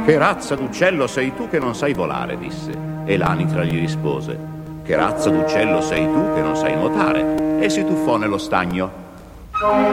Che razza d'uccello sei tu che non sai volare, disse. E l'anitra gli rispose: che razza d'uccello sei tu che non sai nuotare? E si tuffò nello stagno.